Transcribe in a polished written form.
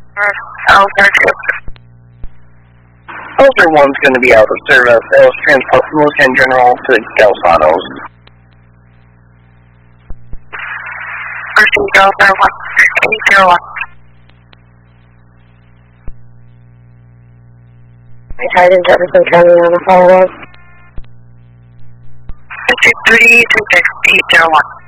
Elder 1's going to be out of service. It was transport from Lieutenant General to Galsanos. Delta 1, 801. Sergeant Jefferson County on a follow-up. 53 to 6, 801.